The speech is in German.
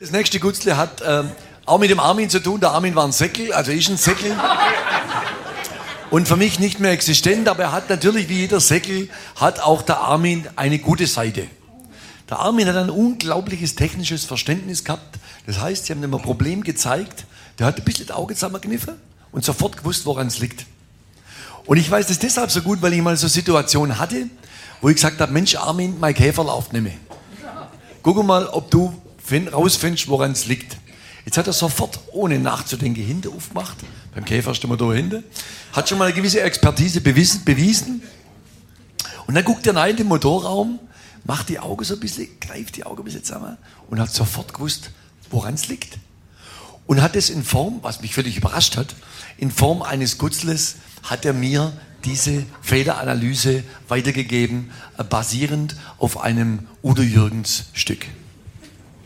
Das nächste Gutzle hat auch mit dem Armin zu tun. Der Armin war ein Säckel, also ist ein Säckel. Und für mich nicht mehr existent, aber er hat natürlich, wie jeder Säckel, hat auch der Armin eine gute Seite. Der Armin hat ein unglaubliches technisches Verständnis gehabt. Das heißt, sie haben ihm ein Problem gezeigt, der hat ein bisschen die Augen zusammengekniffen und sofort gewusst, woran es liegt. Und ich weiß das deshalb so gut, weil ich mal so Situationen hatte, wo ich gesagt habe, Mensch Armin, mein Käfer läuft nicht mehr. Guck mal, ob du rausfindest, woran es liegt. Jetzt hat er sofort, ohne nachzudenken, hinten aufgemacht. Beim Käfer stehen wir da hinten. Hat schon mal eine gewisse Expertise bewiesen. Und dann guckt er rein in den Motorraum, macht die Augen so ein bisschen, greift die Augen ein bisschen zusammen und hat sofort gewusst, woran es liegt. Und hat es in Form, was mich völlig überrascht hat, in Form eines Gutzles hat er mir diese Fehleranalyse weitergegeben, basierend auf einem Udo Jürgens Stück.